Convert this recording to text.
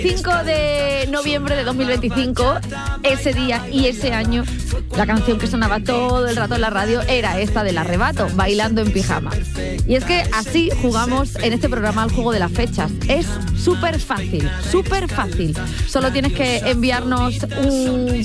5 de noviembre de 2025, ese día y ese año, la canción que sonaba todo el rato en la radio era esta del Arrebato, Bailando en Pijama. Y es que así jugamos en este programa al juego de las fechas. Es súper fácil, súper fácil. Solo tienes que enviarnos un